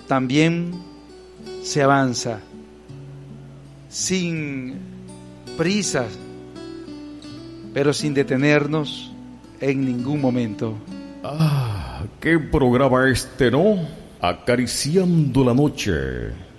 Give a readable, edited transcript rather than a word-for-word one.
también se avanza, sin prisas, pero sin detenernos en ningún momento. ¡Qué programa este, ¿no? Acariciando la noche.